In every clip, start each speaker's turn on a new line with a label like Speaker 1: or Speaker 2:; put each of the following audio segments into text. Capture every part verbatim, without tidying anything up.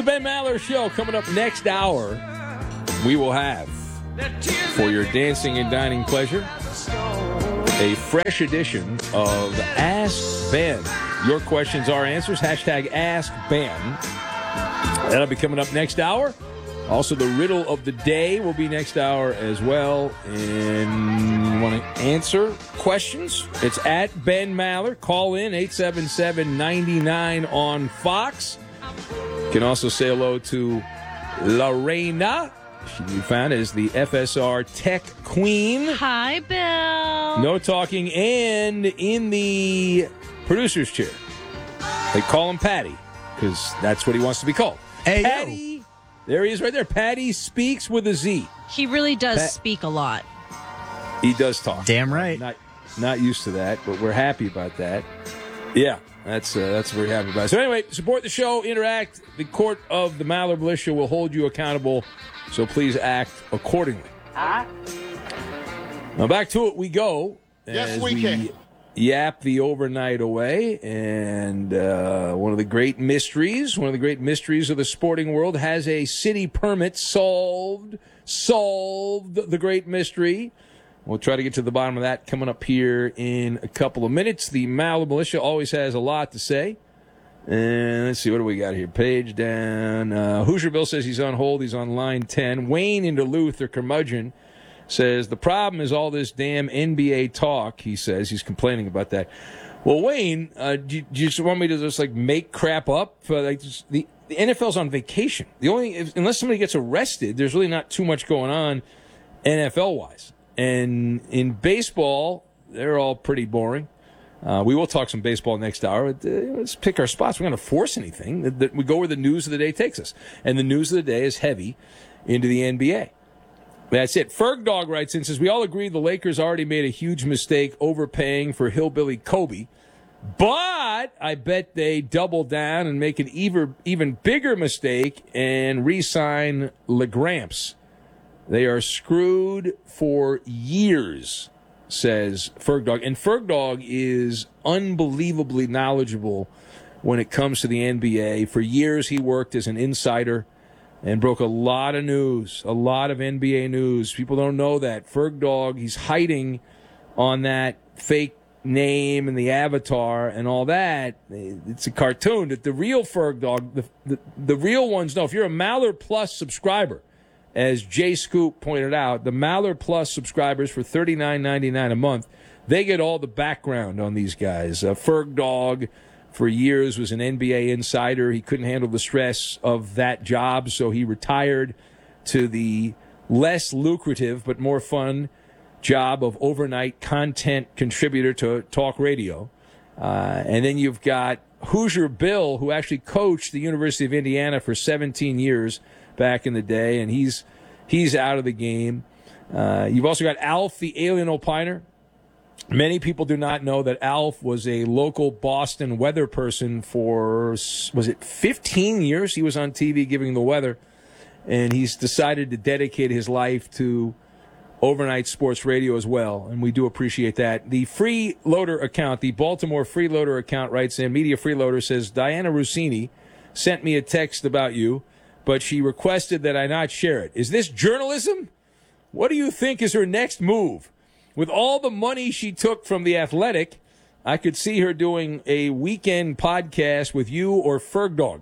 Speaker 1: Ben Maller Show coming up next hour. We will have, for your dancing and dining pleasure, a fresh edition of Ask Ben. Your questions, our answers. Hashtag Ask Ben. That'll be coming up next hour. Also, the riddle of the day will be next hour as well. And you want to answer questions? It's at Ben Maller. Call in eight seven seven, nine nine on Fox. You can also say hello to Lorena. She can be found as the F S R Tech Queen.
Speaker 2: Hi, Bill.
Speaker 1: No talking. And in the producer's chair, they call him Patty because that's what he wants to be called.
Speaker 3: Hey,
Speaker 1: Patty.
Speaker 3: yo.
Speaker 1: There he is right there. Patty speaks with a Z.
Speaker 2: He really does
Speaker 1: Pat-
Speaker 2: speak a lot.
Speaker 1: He does talk.
Speaker 3: Damn right.
Speaker 1: Not not used to that, but we're happy about that. Yeah, that's uh, that's very happy about it. So anyway, support the show, interact. The court of the Maller Militia will hold you accountable, so please act accordingly.
Speaker 4: Huh?
Speaker 1: Now back to it we go.
Speaker 4: Yes,
Speaker 1: as
Speaker 4: we can.
Speaker 1: Yap the overnight away, and uh, one of the great mysteries, one of the great mysteries of the sporting world, has a city permit solved. Solved the great mystery. We'll try to get to the bottom of that coming up here in a couple of minutes. The Maller Militia always has a lot to say. And let's see, what do we got here? Page down. Uh, Hoosier Bill says he's on hold. He's on line ten. Wayne in Duluth, or Curmudgeon, says the problem is all this damn N B A talk, he says. He's complaining about that. Well, Wayne, uh, do, you, do you just want me to just, like, make crap up? Uh, like just, the, the N F L's on vacation. The only if, Unless somebody gets arrested, there's really not too much going on N F L-wise. And in baseball, they're all pretty boring. Uh, we will talk some baseball next hour. But, uh, let's pick our spots. We're not going to force anything. We go where the news of the day takes us. And the news of the day is heavy into the N B A. That's it. Ferg Dog writes in, says, we all agree the Lakers already made a huge mistake overpaying for Hillbilly Kobe. But I bet they double down and make an even, even bigger mistake and re-sign LeGramps. They are screwed for years, says Ferg Dog. And Ferg Dog is unbelievably knowledgeable when it comes to the N B A. For years he worked as an insider and broke a lot of news, a lot of N B A news. People don't know that. Ferg Dog, he's hiding on that fake name and the avatar and all that. It's a cartoon. That the real Ferg Dog, the, the, the real ones know. If you're a Maller Plus subscriber, as Jay Scoop pointed out, the Maller Plus subscribers for thirty-nine ninety-nine a month, they get all the background on these guys. Uh, Ferg Dog, for years, was an N B A insider. He couldn't handle the stress of that job, so he retired to the less lucrative but more fun job of overnight content contributor to talk radio. Uh, and then you've got Hoosier Bill, who actually coached the University of Indiana for seventeen years back in the day, and he's he's out of the game. Uh, you've also got Alf, the alien opiner. Many people do not know that Alf was a local Boston weather person for, was it fifteen years? He was on T V giving the weather, and he's decided to dedicate his life to overnight sports radio as well, and we do appreciate that. The Freeloader account, the Baltimore Freeloader account, writes in, Media Freeloader says, Diana Rossini sent me a text about you, but she requested that I not share it. Is this journalism? What do you think is her next move? With all the money she took from The Athletic, I could see her doing a weekend podcast with you or Ferg Dog.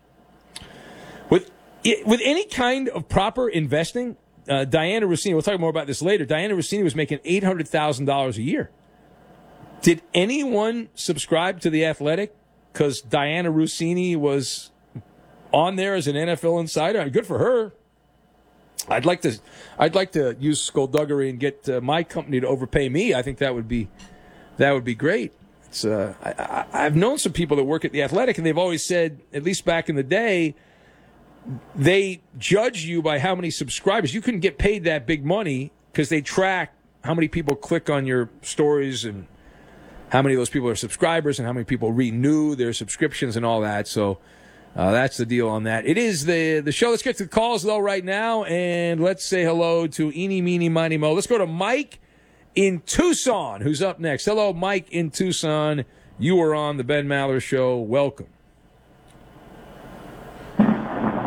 Speaker 1: With, with any kind of proper investing, uh, Diana Rossini, we'll talk more about this later, Diana Rossini was making eight hundred thousand dollars a year. Did anyone subscribe to The Athletic because Diana Rossini was on there as an N F L insider? Good for her. I'd like to, I'd like to use skullduggery and get uh, my company to overpay me. I think that would be, that would be great. It's, uh, I, I, I've known some people that work at The Athletic, and they've always said, at least back in the day, they judge you by how many subscribers. You couldn't get paid that big money because they track how many people click on your stories and how many of those people are subscribers and how many people renew their subscriptions and all that. So. Uh, that's the deal on that. It is the the show. Let's get to the calls, though, right now, and let's say hello to Eeny, Meeny, Miny, Mo. Let's go to Mike in Tucson, who's up next. Hello, Mike in Tucson. You are on the Ben Maller Show. Welcome.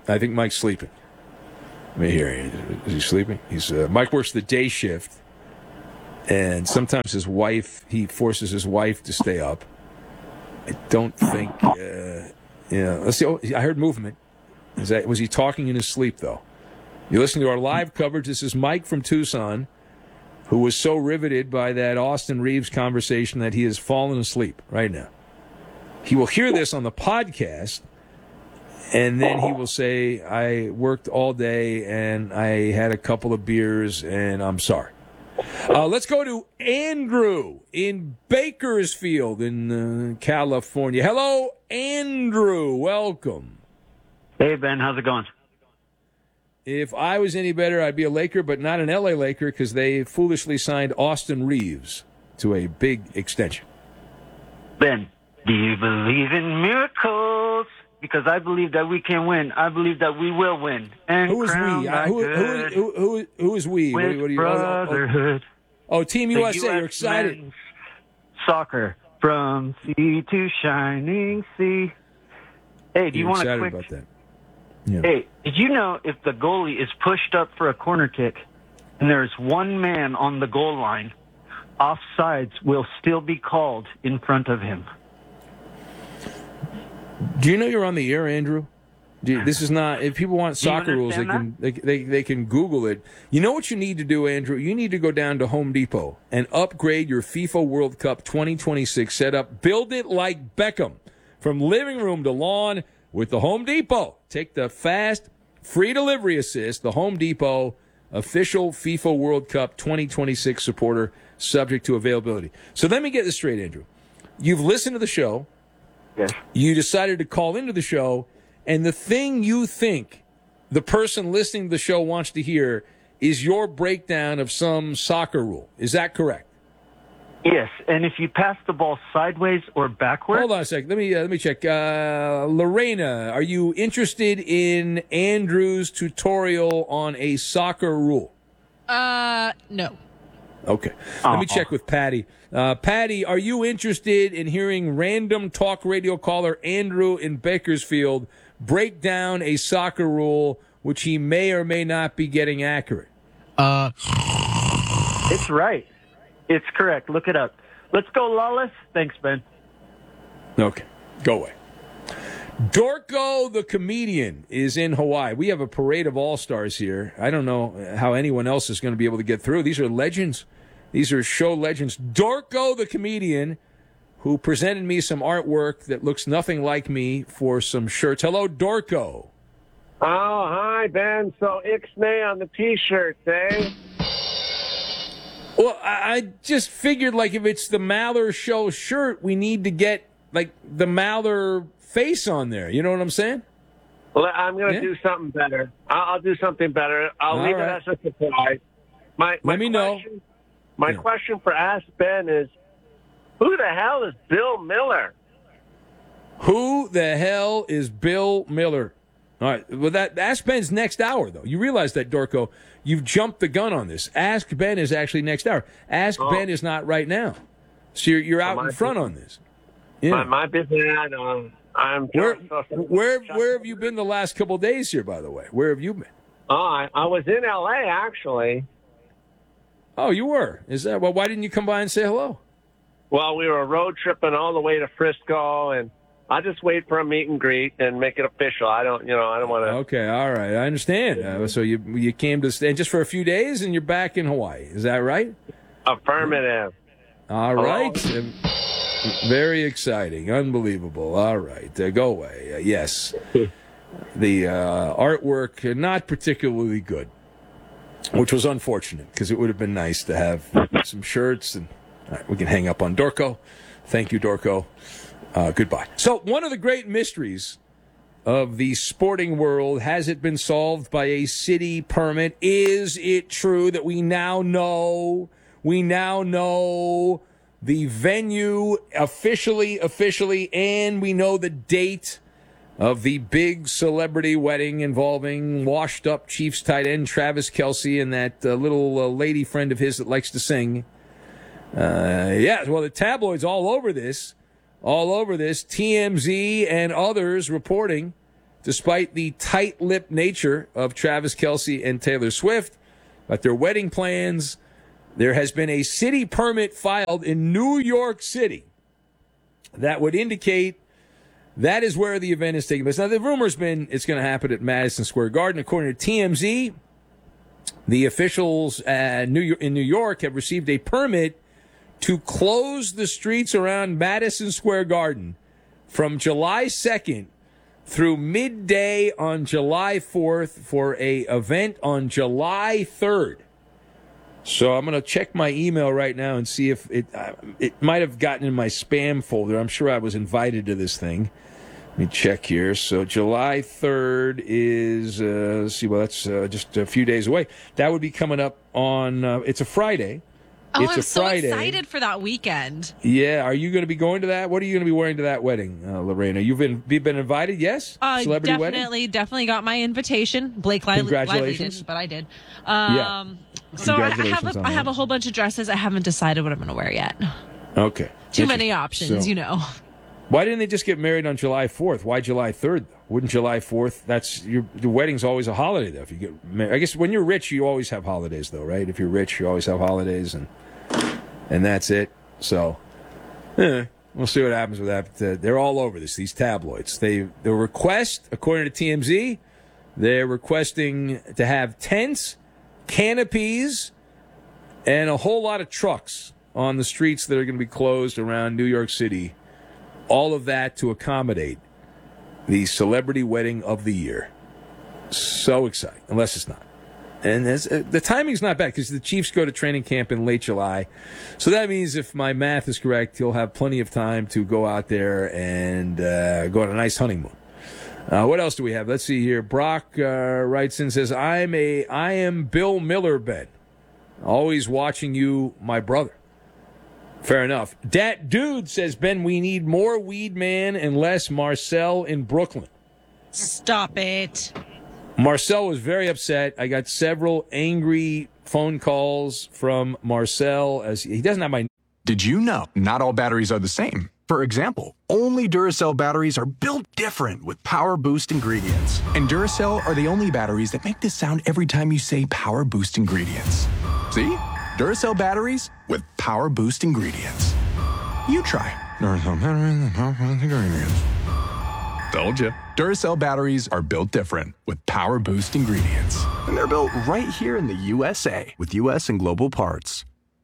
Speaker 1: I think Mike's sleeping. Let me hear. Is he sleeping? He's uh, Mike works the day shift, and sometimes his wife he forces his wife to stay up. I don't think. Uh, yeah. Let's see. Oh, I heard movement. Is that was he talking in his sleep though? You're listening to our live coverage. This is Mike from Tucson, who was so riveted by that Austin Reeves conversation that he has fallen asleep right now. He will hear this on the podcast. And then he will say, I worked all day and I had a couple of beers and I'm sorry. Uh, let's go to Andrew in Bakersfield in uh, California. Hello, Andrew. Welcome.
Speaker 3: Hey, Ben. How's it going?
Speaker 1: If I was any better, I'd be a Laker, but not an L A Laker because they foolishly signed Austin Reeves to a big extension.
Speaker 3: Ben, do you believe in miracles? Because I believe that we can win. I believe that we will win. And
Speaker 1: who is we? Uh, who, who, who, who, who is we?
Speaker 3: With
Speaker 1: what, what are you,
Speaker 3: brotherhood.
Speaker 1: Oh, oh, oh Team U S A. You're excited.
Speaker 3: Men's soccer from sea to shining sea. Hey, do you
Speaker 1: You're
Speaker 3: want a
Speaker 1: excited
Speaker 3: quick?
Speaker 1: about that? Yeah.
Speaker 3: Hey, did you know if the goalie is pushed up for a corner kick and there's one man on the goal line, offsides will still be called in front of him?
Speaker 1: Do you know you're on the air, Andrew? Do you, this is not. If people want soccer rules, they can they, they they can Google it. You know what you need to do, Andrew? You need to go down to Home Depot and upgrade your FIFA World Cup twenty twenty-six setup. Build it like Beckham, from living room to lawn with the Home Depot. Take the fast, free delivery assist. The Home Depot official FIFA World Cup twenty twenty-six supporter, subject to availability. So let me get this straight, Andrew. You've listened to the show.
Speaker 3: Yes.
Speaker 1: You decided to call into the show, and the thing you think the person listening to the show wants to hear is your breakdown of some soccer rule. Is that correct?
Speaker 3: Yes, and if you pass the ball sideways or backwards...
Speaker 1: Hold on a second. Let me uh, let me check. Uh, Lorena, are you interested in Andrew's tutorial on a soccer rule?
Speaker 2: Uh, no.
Speaker 1: Okay. Let me check with Patty. Uh, Patty, are you interested in hearing random talk radio caller Andrew in Bakersfield break down a soccer rule which he may or may not be getting accurate?
Speaker 2: Uh,
Speaker 3: It's right. It's correct. Look it up. Let's go, Lawless. Thanks, Ben.
Speaker 1: Okay. Go away. Dorco the comedian is in Hawaii. We have a parade of all-stars here. I don't know how anyone else is going to be able to get through. These are legends. These are show legends. Dorco the comedian, who presented me some artwork that looks nothing like me for some shirts. Hello, Dorco.
Speaker 4: Oh, hi, Ben. So Ixnay on the T-shirts, eh?
Speaker 1: Well, I I just figured, like, if it's the Maller Show shirt, we need to get, like, the Maller face on there. You know what I'm saying?
Speaker 4: Well, I'm going to
Speaker 1: Yeah.
Speaker 4: do something better. I'll, I'll do something better. I'll
Speaker 1: All
Speaker 4: leave
Speaker 1: right.
Speaker 4: it as a surprise. My, my
Speaker 1: Let me know.
Speaker 4: question, My
Speaker 1: Yeah.
Speaker 4: question for Ask Ben is, who the hell is Bill Miller?
Speaker 1: Who the hell is Bill Miller? All right. Well, that Ask Ben's next hour, though. You realize that, Dorco. You've jumped the gun on this. Ask Ben is actually next hour. Ask
Speaker 4: Oh.
Speaker 1: Ben is not right now. So you're, you're out
Speaker 4: my
Speaker 1: in front on this. Yeah.
Speaker 4: My, my business, um, I'm
Speaker 1: Where,
Speaker 4: just-
Speaker 1: where, where have you been the last couple of days here, by the way? Where have you been?
Speaker 4: Oh, I, I was in L A, actually.
Speaker 1: Oh, you were. Is that well? Why didn't you come by and say hello?
Speaker 4: Well, we were road tripping all the way to Frisco, and I just wait for a meet and greet and make it official. I don't, you know, I don't want to.
Speaker 1: Okay, all right, I understand. Uh, so you you came to stay just for a few days, and you're back in Hawaii. Is that right?
Speaker 4: Affirmative.
Speaker 1: All right. Um, Very exciting, unbelievable. All right, uh, go away. Uh, yes, the uh, artwork uh, not particularly good, which was unfortunate because it would have been nice to have some shirts and all right, we can hang up on Dorco. Thank you, Dorco. Uh, goodbye. So one of the great mysteries of the sporting world, has it been solved by a city permit? Is it true that we now know, we now know the venue officially, officially, and we know the date of the big celebrity wedding involving washed-up Chiefs tight end Travis Kelce and that uh, little uh, lady friend of his that likes to sing? Uh, yeah, well, the tabloids all over this, all over this. T M Z and others reporting, despite the tight-lipped nature of Travis Kelce and Taylor Swift, but their wedding plans, there has been a city permit filed in New York City that would indicate that is where the event is taking place. Now, the rumor's been it's going to happen at Madison Square Garden. According to T M Z, the officials uh, New York, in New York have received a permit to close the streets around Madison Square Garden from July second through midday on July fourth for a event on July third. So I'm going to check my email right now and see if it uh, it might have gotten in my spam folder. I'm sure I was invited to this thing. Let me check here. So July third is, uh, let's see, well, that's uh, just a few days away. That would be coming up on, uh, it's a Friday.
Speaker 2: Oh,
Speaker 1: it's
Speaker 2: I'm
Speaker 1: a
Speaker 2: so
Speaker 1: Friday.
Speaker 2: excited for that weekend.
Speaker 1: Yeah, are you going to be going to that? What are you going to be wearing to that wedding, uh, Lorena? You've been you've been invited, yes?
Speaker 2: Uh,
Speaker 1: Celebrity
Speaker 2: definitely,
Speaker 1: wedding?
Speaker 2: definitely got my invitation. Blake Lively, Lively
Speaker 1: Congratulations.
Speaker 2: didn't, but I did. Um,
Speaker 1: Yeah.
Speaker 2: So I, I have
Speaker 1: Congratulations
Speaker 2: a,
Speaker 1: on
Speaker 2: I have
Speaker 1: that.
Speaker 2: a whole bunch of dresses. I haven't decided what I'm going to wear yet.
Speaker 1: Okay.
Speaker 2: Too many
Speaker 1: Interesting.
Speaker 2: options,
Speaker 1: So-
Speaker 2: you know.
Speaker 1: Why didn't they just get married on July fourth? Why July third? Wouldn't July fourth? That's your the wedding's always a holiday though. If you get married, I guess when you're rich, you always have holidays though, right? If you're rich, you always have holidays, and and that's it. So, eh, we'll see what happens with that. But, uh, they're all over this. These tabloids. They the request, according to T M Z, they're requesting to have tents, canopies, and a whole lot of trucks on the streets that are going to be closed around New York City. All of that to accommodate the celebrity wedding of the year. So exciting, unless it's not. And there's, uh, the timing's not bad because the Chiefs go to training camp in late July. So that means if my math is correct, he'll have plenty of time to go out there and uh, go on a nice honeymoon. Uh, what else do we have? Let's see here. Brock uh, writes in, says, I'm a, I am Bill Miller, Ben. Always watching you, my brother. Fair enough. Dat Dude says, Ben, we need more Weed Man and less Marcel in Brooklyn.
Speaker 2: Stop it.
Speaker 1: Marcel was very upset. I got several angry phone calls from Marcel as he doesn't have my...
Speaker 5: Did you know not all batteries are the same? For example, only Duracell batteries are built different with Power Boost ingredients. And Duracell are the only batteries that make this sound every time you say Power Boost ingredients. See? Duracell batteries with Power Boost ingredients. You try. Duracell batteries with Power Boost ingredients. Told you. Duracell batteries are built different with Power Boost ingredients. And they're built right here in the U S A with U S and global parts.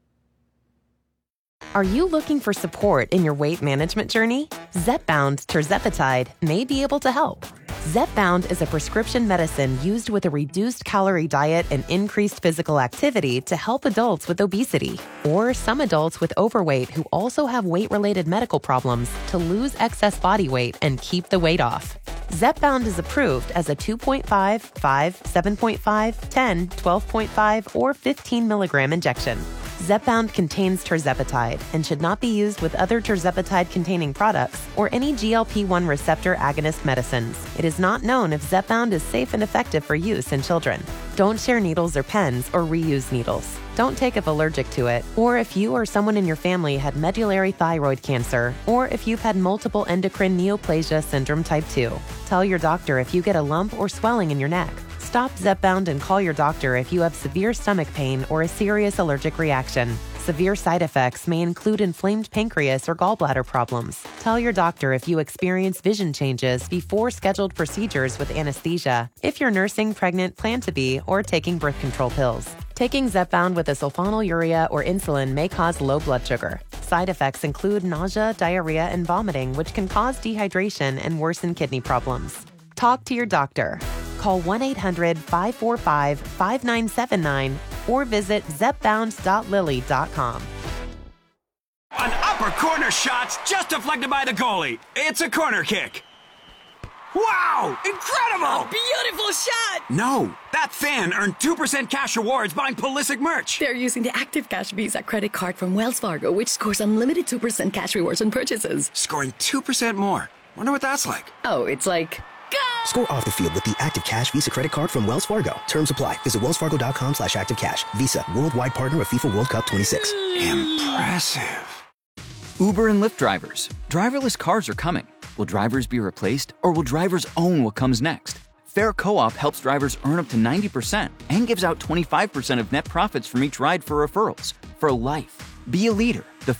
Speaker 6: Are you looking for support in your weight management journey? Zepbound tirzepatide may be able to help. Zepbound is a prescription medicine used with a reduced calorie diet and increased physical activity to help adults with obesity or some adults with overweight who also have weight-related medical problems to lose excess body weight and keep the weight off. Zepbound is approved as a two point five, five, seven point five, ten, twelve point five, or fifteen milligram injection. Zepbound contains tirzepatide and should not be used with other tirzepatide-containing products or any G L P one receptor agonist medicines. It is not known if Zepbound is safe and effective for use in children. Don't share needles or pens or reuse needles. Don't take if allergic to it, or if you or someone in your family had medullary thyroid cancer, or if you've had multiple endocrine neoplasia syndrome type two. Tell your doctor if you get a lump or swelling in your neck. Stop Zepbound and call your doctor if you have severe stomach pain or a serious allergic reaction. Severe side effects may include inflamed pancreas or gallbladder problems. Tell your doctor if you experience vision changes before scheduled procedures with anesthesia, if you're nursing, pregnant, plan to be, or taking birth control pills. Taking Zepbound with a sulfonylurea or insulin may cause low blood sugar. Side effects include nausea, diarrhea, and vomiting, which can cause dehydration and worsen kidney problems. Talk to your doctor. Call one eight hundred, five four five, five nine seven nine or visit zepbound dot lilly dot com.
Speaker 7: An upper corner shot's just deflected by the goalie. It's a corner kick. Wow! Incredible!
Speaker 8: Beautiful shot!
Speaker 7: No, that fan earned two percent cash rewards buying Pulisic merch.
Speaker 8: They're using the Active Cash Visa credit card from Wells Fargo, which scores unlimited two percent cash rewards on purchases.
Speaker 7: Scoring two percent more. Wonder what that's like.
Speaker 8: Oh, it's like... Go!
Speaker 9: Score off the field with the Active Cash Visa credit card from Wells Fargo. Terms apply. Visit wellsfargo.com slash active cash. Visa, worldwide partner of FIFA World Cup twenty-six.
Speaker 7: Impressive.
Speaker 10: Uber and Lyft drivers. Driverless cars are coming. Will drivers be replaced, or will drivers own what comes next? Fair Co-op helps drivers earn up to ninety percent and gives out twenty-five percent of net profits from each ride for referrals. For life. Be a leader. The